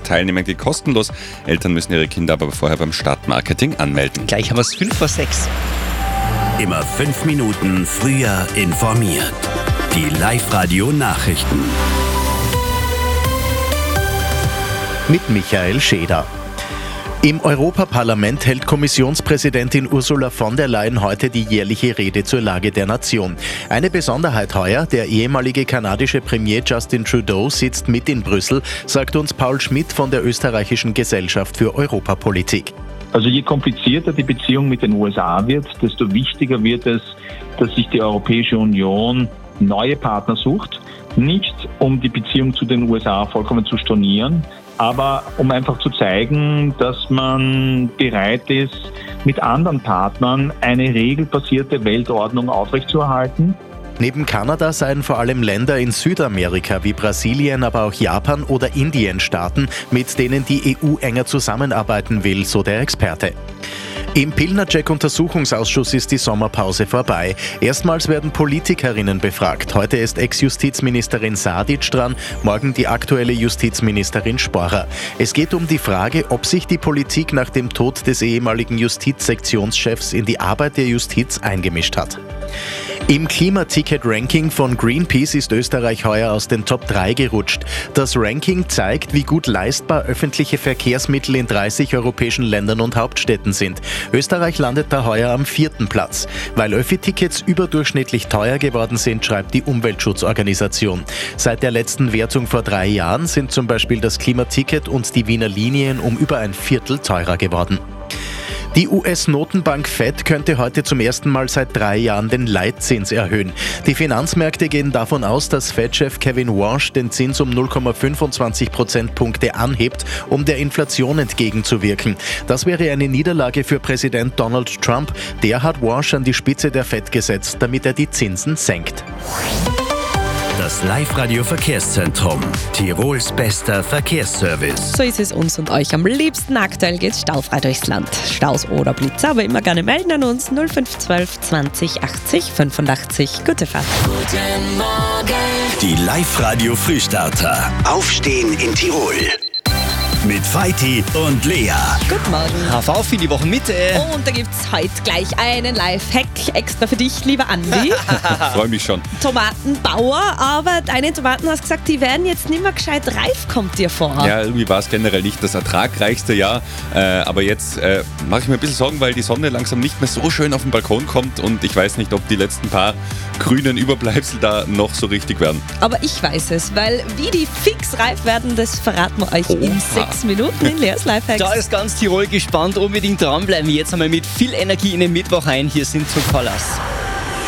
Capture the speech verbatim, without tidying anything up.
Teilnehmen geht kostenlos. Eltern müssen ihre Kinder aber vorher beim Stadtmarketing anmelden. Gleich haben wir es fünf vor sechs. Immer fünf Minuten früher informiert. Die Live-Radio-Nachrichten. Mit Michael Scheder. Im Europaparlament hält Kommissionspräsidentin Ursula von der Leyen heute die jährliche Rede zur Lage der Nation. Eine Besonderheit heuer, der ehemalige kanadische Premier Justin Trudeau sitzt mit in Brüssel, sagt uns Paul Schmidt von der österreichischen Gesellschaft für Europapolitik. Also je komplizierter die Beziehung mit den U S A wird, desto wichtiger wird es, dass sich die Europäische Union neue Partner sucht. Nicht um die Beziehung zu den U S A vollkommen zu stornieren, aber um einfach zu zeigen, dass man bereit ist, mit anderen Partnern eine regelbasierte Weltordnung aufrechtzuerhalten. Neben Kanada seien vor allem Länder in Südamerika wie Brasilien, aber auch Japan oder Indien Staaten, mit denen die E U enger zusammenarbeiten will, so der Experte. Im Pilnacek-Untersuchungsausschuss ist die Sommerpause vorbei. Erstmals werden Politikerinnen befragt. Heute ist Ex-Justizministerin Sadic dran, morgen die aktuelle Justizministerin Sporrer. Es geht um die Frage, ob sich die Politik nach dem Tod des ehemaligen Justizsektionschefs in die Arbeit der Justiz eingemischt hat. Im Klimaticket-Ranking von Greenpeace ist Österreich heuer aus den Top drei gerutscht. Das Ranking zeigt, wie gut leistbar öffentliche Verkehrsmittel in dreißig europäischen Ländern und Hauptstädten sind. Österreich landet da heuer am vierten Platz. Weil Öffi-Tickets überdurchschnittlich teuer geworden sind, schreibt die Umweltschutzorganisation. Seit der letzten Wertung vor drei Jahren sind zum Beispiel das Klimaticket und die Wiener Linien um über ein Viertel teurer geworden. Die U S-Notenbank Fed könnte heute zum ersten Mal seit drei Jahren den Leitzins erhöhen. Die Finanzmärkte gehen davon aus, dass Fed-Chef Kevin Warsh den Zins um null Komma fünfundzwanzig Prozentpunkte anhebt, um der Inflation entgegenzuwirken. Das wäre eine Niederlage für Präsident Donald Trump. Der hat Warsh an die Spitze der Fed gesetzt, damit er die Zinsen senkt. Das Live-Radio-Verkehrszentrum. Tirols bester Verkehrsservice. So ist es uns und euch am liebsten. Aktuell geht's staufrei durchs Land. Staus oder Blitze, aber immer gerne melden an uns null fünf eins zwei zwanzig achtzig fünfundachtzig. Gute Fahrt. Guten Morgen. Die Live-Radio-Frühstarter. Aufstehen in Tirol. Mit Feiti und Lea. Guten Morgen. H V für die Wochenmitte. Und da gibt's heute gleich einen Live-Hack extra für dich, lieber Andi. Freue mich schon. Tomatenbauer, aber deine Tomaten, hast gesagt, die werden jetzt nicht mehr gescheit reif, kommt dir vor. Ja, irgendwie war es generell nicht das ertragreichste Jahr, äh, aber jetzt äh, mache ich mir ein bisschen Sorgen, weil die Sonne langsam nicht mehr so schön auf den Balkon kommt und ich weiß nicht, ob die letzten paar grünen Überbleibsel da noch so richtig werden. Aber ich weiß es, weil wie die fix reif werden, das verraten wir euch Oha. in sechs Minuten in Leas Lifehacks. Da ist ganz Tirol gespannt, unbedingt dranbleiben. Jetzt einmal mit viel Energie in den Mittwoch ein. Hier sind Two Colors.